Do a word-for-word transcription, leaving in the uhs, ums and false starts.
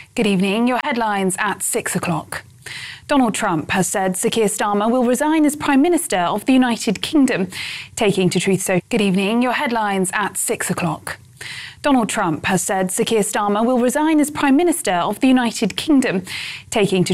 Good evening. Your headlines at six o'clock. Donald Trump has said Sir Keir Starmer will resign as Prime Minister of the United Kingdom, taking to Truth Social. Good evening. Your headlines at six o'clock. Donald Trump has said Sir Keir Starmer will resign as Prime Minister of the United Kingdom, taking to